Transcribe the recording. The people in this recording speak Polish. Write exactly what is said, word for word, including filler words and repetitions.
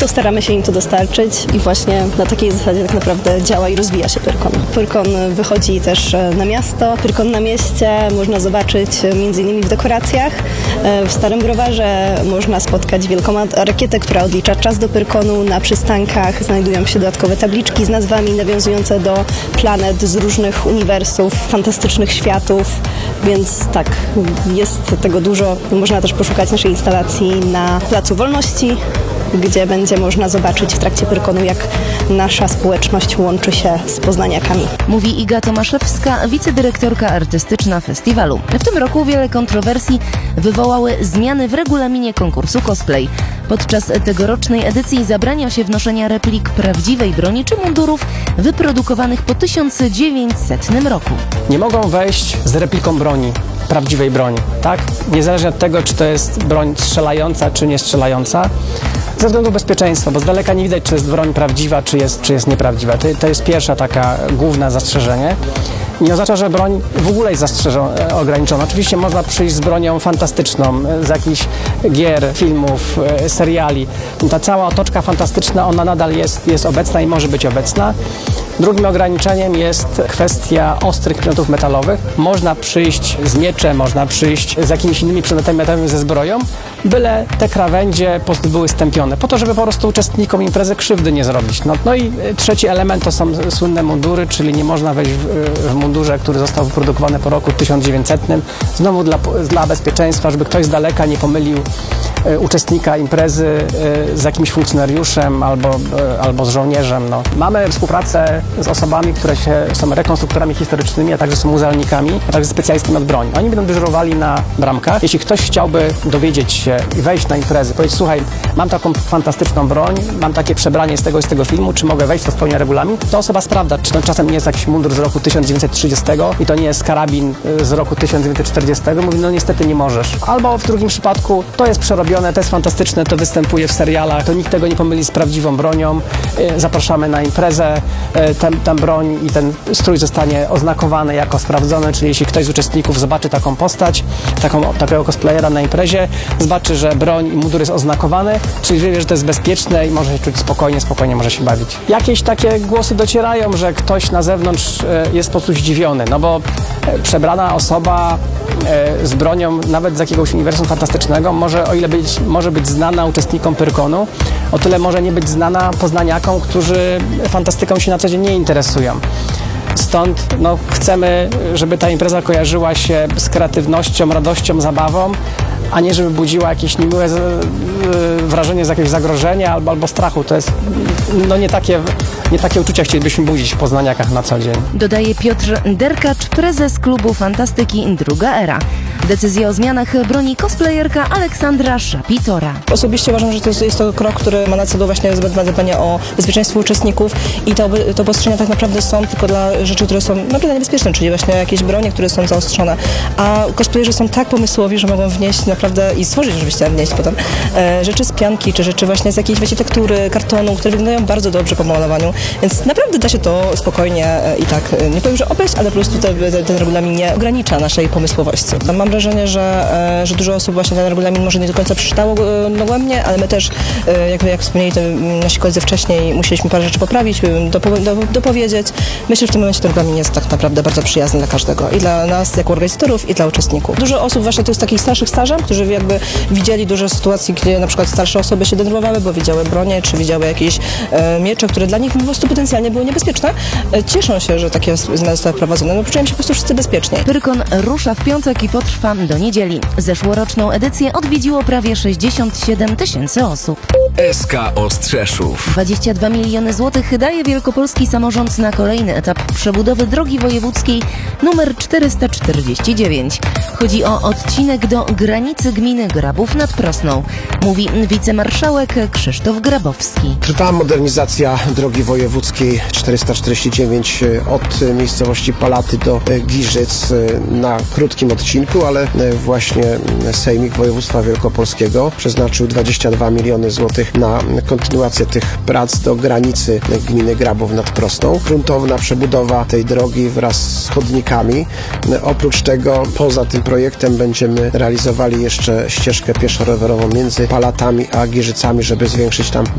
to staramy się im to dostarczyć i właśnie na takiej zasadzie tak naprawdę działa i rozwija się Pyrkon. Pyrkon wychodzi też na miasto. Pyrkon na mieście można zobaczyć między innymi w dekoracjach. W Starym Browarze można spotkać wielką rakietę, która odlicza czas do Pyrkonu. Na przystankach znajdują się dodatkowe tabliczki z nazwami nawiązujące do planet z różnych uniwersów, fantastycznych światów, więc tak, jest tego dużo. Można też poszukać naszej instalacji na Placu Wolności, gdzie będzie można zobaczyć w trakcie Pyrkonu, jak nasza społeczność łączy się z poznaniakami. Mówi Iga Tomaszewska, wicedyrektorka artystyczna festiwalu. W tym roku wiele kontrowersji wywołały zmiany w regulaminie konkursu cosplay. Podczas tegorocznej edycji zabrania się wnoszenia replik prawdziwej broni czy mundurów wyprodukowanych po tysiąc dziewięćsetnym roku. Nie mogą wejść z repliką broni, prawdziwej broni, tak? Niezależnie od tego, czy to jest broń strzelająca, czy nie strzelająca. Ze względu bezpieczeństwa, bo z daleka nie widać, czy jest broń prawdziwa, czy jest, czy jest nieprawdziwa. To, to jest pierwsza taka główne zastrzeżenie. Nie oznacza, że broń w ogóle jest zastrzeżona, ograniczona. Oczywiście można przyjść z bronią fantastyczną, z jakichś gier, filmów, seriali. Ta cała otoczka fantastyczna, ona nadal jest, jest obecna i może być obecna. Drugim ograniczeniem jest kwestia ostrych przedmiotów metalowych. Można przyjść z mieczem, można przyjść z jakimiś innymi przedmiotami metalowymi ze zbroją, byle te krawędzie po prostu były stępione, po to, żeby po prostu uczestnikom imprezy krzywdy nie zrobić. No, no i trzeci element to są słynne mundury, czyli nie można wejść w, w mundurze, który został wyprodukowany po roku tysiąc dziewięćsetnym. Znowu dla, dla bezpieczeństwa, żeby ktoś z daleka nie pomylił e, uczestnika imprezy e, z jakimś funkcjonariuszem albo, e, albo z żołnierzem. No. Mamy współpracę z osobami, które się, są rekonstruktorami historycznymi, a także są muzealnikami, a także specjalistami od broni. Oni będą dyżurowali na bramkach. Jeśli ktoś chciałby dowiedzieć się i wejść na imprezę, powiedzieć, słuchaj, mam taką fantastyczną broń, mam takie przebranie z tego i z tego filmu, czy mogę wejść, to spełnia regulamin, to osoba sprawdza, czy to czasem nie jest jakiś mundur z roku tysiąc dziewięćset trzydziestego i to nie jest karabin z roku tysiąc dziewięćset czterdziestego. Mówi, no niestety nie możesz. Albo w drugim przypadku, to jest przerobione, to jest fantastyczne, to występuje w serialach, to nikt tego nie pomyli z prawdziwą bronią. Zapraszamy na imprezę, ten, ten broń i ten strój zostanie oznakowany jako sprawdzony, czyli jeśli ktoś z uczestników zobaczy taką postać, taką, takiego cosplayera na imprezie, zobaczy, że broń i mundur jest oznakowany, czyli wie, że to jest bezpieczne i może się czuć spokojnie, spokojnie może się bawić. Jakieś takie głosy docierają, że ktoś na zewnątrz jest po prostu zdziwiony, no bo przebrana osoba z bronią nawet z jakiegoś uniwersum fantastycznego może, o ile być, może być znana uczestnikom Pyrkonu, o tyle może nie być znana poznaniakom, którzy fantastyką się na co dzień nie interesują. Stąd no, chcemy, żeby ta impreza kojarzyła się z kreatywnością, radością, zabawą, a nie żeby budziła jakieś niemiłe wrażenie z jakiegoś zagrożenia albo, albo strachu. To jest no, nie, takie, nie takie uczucia chcielibyśmy budzić w poznaniakach na co dzień. Dodaje Piotr Derkacz, prezes klubu fantastyki Druga Era. Decyzję o zmianach broni cosplayerka Aleksandra Szapitora. Osobiście uważam, że to jest, jest to krok, który ma na celu właśnie zadbanie o bezpieczeństwo uczestników i te, te obostrzenia tak naprawdę są tylko dla rzeczy, które są naprawdę niebezpieczne, czyli właśnie jakieś bronie, które są zaostrzone. A cosplayerzy są tak pomysłowi, że mogą wnieść naprawdę i stworzyć rzeczywiście, wnieść potem e, rzeczy z pianki, czy rzeczy właśnie z jakiejś wiecie, tektury, kartonu, które wyglądają bardzo dobrze po malowaniu, więc naprawdę da się to spokojnie e, i tak, e, nie powiem, że obejść, ale po prostu te, te, ten regulamin nie ogranicza naszej pomysłowości. Mam wrażenie, że, e, że dużo osób właśnie ten regulamin może nie do końca przeczytało e, dogłębnie, ale my też, e, jak, jak wspomnieli te, nasi koledzy wcześniej, musieliśmy parę rzeczy poprawić, dopo, do, dopowiedzieć. Myślę, że w tym momencie ten regulamin jest tak naprawdę bardzo przyjazny dla każdego i dla nas jako organizatorów i dla uczestników. Dużo osób właśnie to jest takich starszych stażem, którzy jakby widzieli dużo sytuacji, gdzie na przykład starsze osoby się denerwowały, bo widziały bronie, czy widziały jakieś e, miecze, które dla nich po prostu potencjalnie były niebezpieczne. E, cieszą się, że takie zmiany zostały wprowadzone. No, poczułem się po prostu wszyscy bezpiecznie. Pyrkon rusza w piątek i potrwa do niedzieli. Zeszłoroczną edycję odwiedziło prawie sześćdziesiąt siedem tysięcy osób. S K Ostrzeszów. dwadzieścia dwa miliony złotych daje wielkopolski samorząd na kolejny etap przebudowy drogi wojewódzkiej numer czterysta czterdzieści dziewięć. Chodzi o odcinek do granicy gminy Grabów nad Prosną, mówi wicemarszałek Krzysztof Grabowski. Trwa modernizacja drogi wojewódzkiej czterysta czterdzieści dziewięć od miejscowości Palaty do Giżyc na krótkim odcinku, ale właśnie Sejmik Województwa Wielkopolskiego przeznaczył dwadzieścia dwa miliony złotych na kontynuację tych prac do granicy gminy Grabów nad Prosną. Gruntowna przebudowa tej drogi wraz z chodnikami. Oprócz tego poza tym projektem będziemy realizowali jeszcze ścieżkę pieszo-rowerową między Palatami a Giżycami, żeby zwiększyć tam